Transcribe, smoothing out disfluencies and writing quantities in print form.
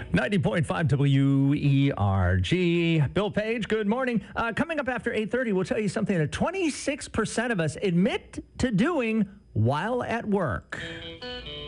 90.5 WERG. Bill Page, good morning. Coming up after 8:30, we'll tell you something that 26% of us admit to doing while at work.